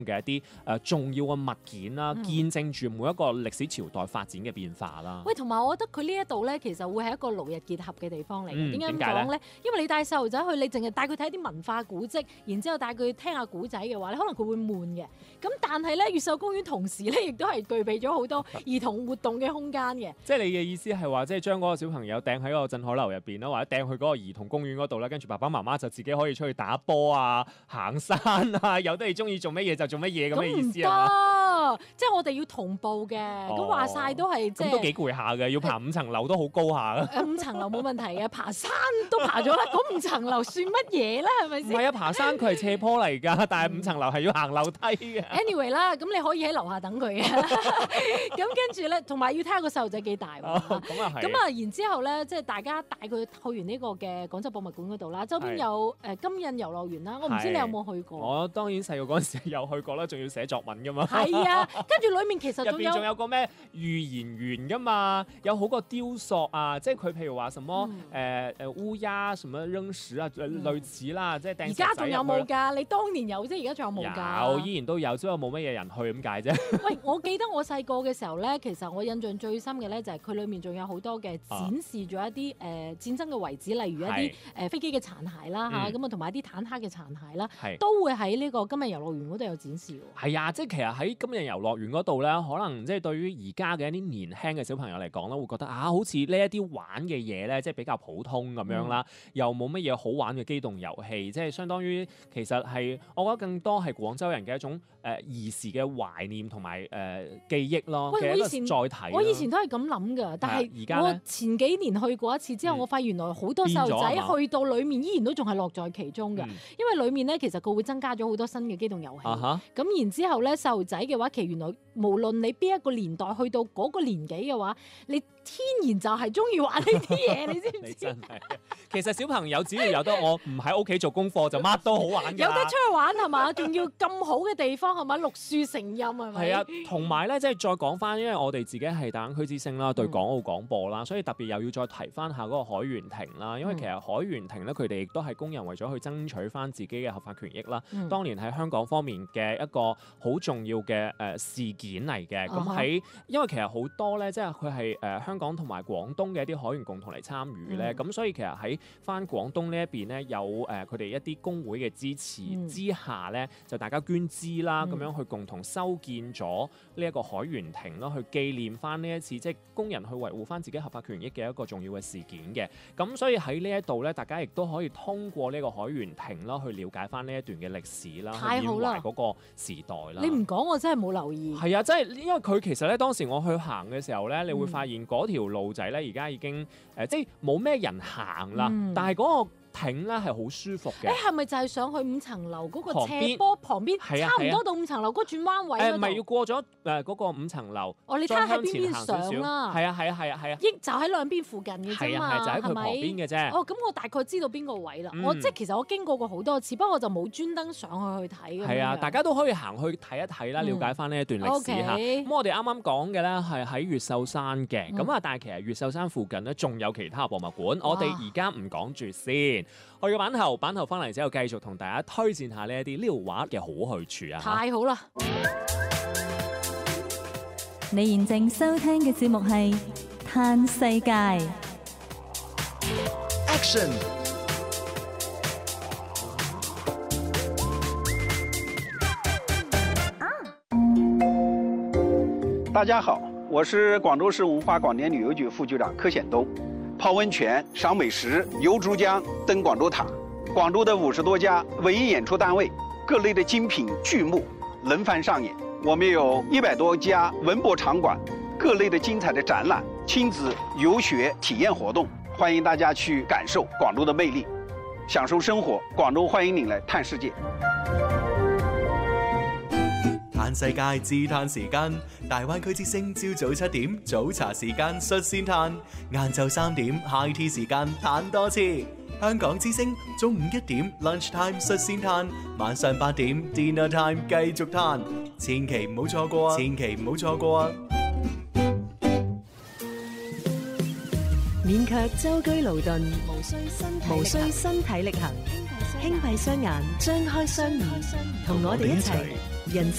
嘅一啲重要嘅物件啦，見證住每一個歷史朝代發展嘅變化啦。 喂，同埋我覺得佢呢一度咧，其實會係一個勞日結合嘅地方嚟嘅。點解咁講咧？因為你帶細路仔去，你淨係帶佢睇啲文化古蹟，然之後帶佢聽下古仔嘅話，你可能佢會悶嘅。咁但係咧，越秀公園同時咧，亦都係具備咗好多兒童活動嘅空間嘅。 即係你嘅意思係話，即係將嗰個小朋友掟喺個鎮海樓入邊啦，或者掟去嗰個兒童公園嗰度啦，跟住爸爸媽媽就自己可以出去打波啊、行山啊，有得你中意做乜嘢就做乜嘢咁嘅意思啊？ 唔得，即係我哋要同步嘅。咁話晒都係即係都幾攰下嘅，要爬5層樓都好高下嘅。 5層樓冇問題嘅，爬山都爬咗啦，嗰5層樓算乜嘢咧？係咪先？ 唔係啊，爬山佢係斜坡嚟㗎，但係5層樓係要行樓梯嘅。 Anyway 啦，咁你可以喺樓下等佢嘅。咁跟住咧，同埋要睇下個細路仔幾大喎。 咁啊係。 咁啊，然之後咧，即係大家帶佢去完呢個嘅廣州博物館嗰度啦，周邊有金印遊樂園啦。我唔知你有冇去過？ 我當然細個嗰陣時有去過啦，仲要寫作文㗎嘛。 係啊，跟住裡面其實仲有個咩預言園㗎嘛，有好多雕塑啊，即係佢譬如話什麼烏鴉什麼扔石啊，類似啦，即係掟石仔。 而家仲有冇㗎？你當年有啫，而家仲有冇㗎？ 有，依然都有，只不過冇乜嘢人去咁解啫。 喂，我記得我細個嘅時候咧，其實我印象最深嘅咧就係佢裡面仲有好多嘅展示咗一啲戰爭嘅遺址，例如一啲飛機嘅殘骸啦嚇，咁啊同埋一啲坦克嘅殘骸啦，都會喺呢個今日遊樂園嗰度有展示喎。 係啊，即係其實喺今日遊樂園嗰度咧，可能即係對於而家嘅一啲年輕嘅小朋友嚟講咧，會覺得好似呢一啲玩嘅嘢咧，即係比較普通咁樣啦，又冇乜嘢好玩嘅機動遊戲，即係相當於其實係我覺得更多係廣州人嘅一種兒時嘅懷念同埋記憶咯。 喂，我以前都係咁諗㗎，但係我前幾年去過一次之後，我發現原來好多細路仔去到裡面依然都仲係樂在其中㗎，因為裡面咧其實佢會增加咗好多新嘅機動遊戲。咁然之後咧，細路仔嘅話，其實原來無論你邊一個年代去到嗰個年紀嘅話，你天然就係中意玩呢啲嘢，你知唔知？ 你真係，其實小朋友只要有得我唔喺屋企做功課，就乜都好玩㗎。 有得出去玩係嘛？仲要咁好嘅地方係嘛？綠樹成蔭係咪？ 係啊，同埋咧，即係再講翻，因為我哋自己係大灣區之聲啦，對港澳廣播啦，所以特別又要再提翻下嗰個海員庭啦。因為其實海員庭咧，佢哋亦都係工人為咗去爭取翻自己嘅合法權益啦。當年喺香港方面嘅一個好重要嘅事件嚟嘅。咁因為其實好多咧，即係佢係香港同埋廣東嘅一啲海員共同嚟參與咧。咁所以其實喺翻廣東呢一邊咧，有佢哋一啲工會嘅支持之下咧，就大家捐資啦，咁樣去共同修建咗呢一個海員庭咯，去紀念翻呢一次即係工人去維護翻自己合法權益嘅一個重要嘅事件嘅。咁所以喺呢一度咧，大家亦都可以通過呢個海員庭啦，去了解翻呢一段嘅歷史啦， 太好啦， 去緬懷嗰個時代啦。 你唔講我真係冇留意。 係啊，即係因為佢其實咧，當時我去行嘅時候咧，你會發現嗰條路仔咧，而家已經即係冇咩人行啦，但係嗰個艇咧係好舒服嘅。 係咪就係上去5層樓嗰個斜坡旁邊，差唔多到5層樓嗰轉彎位嗰度？ 唔係要過咗嗰個5層樓。 你睇下喺邊邊上啦。 係啊。 就喺兩邊附近嘅啫嘛。 係就喺佢旁邊嘅啫。 咁我大概知道邊個位啦。即係其實我經過過好多次，不過我就冇專登上去睇。 係啊，大家都可以行去睇一睇啦，了解翻呢一段歷史嚇。咁我哋啱啱講嘅咧係喺越秀山嘅，咁但係其實越秀山附近咧仲有其他博物館，我哋而家唔講住先。去個版頭翻嚟之後，繼續同大家推薦下呢一啲溜滑嘅好去處啊！ 太好啦！ 你現正收聽嘅節目係《嘆世界》。 Action！ 大家好，我是廣州市文化廣電旅遊局副局長柯顯東。泡溫泉、賞美食、遊珠江、登廣州塔，廣州的50多家文藝演出單位，各類的精品劇目輪番上演。我們有100多家文博場館，各類的精彩的展覽、親子遊學體驗活動，歡迎大家去感受廣州的魅力，享受生活。廣州歡迎您來嘆世界。 嘆世界自嘆時間，大灣區之聲朝早7點早茶時間率先嘆，晏晝3點 high tea 時間嘆多次。香港之聲中午1點 lunch time 率先嘆，晚上8點 dinner time 繼續嘆，千祈唔好錯過啊！千祈唔好錯過啊！ 免卻舟車勞頓，無需身體力行，輕閉雙眼，張開雙耳，同我哋一齊人生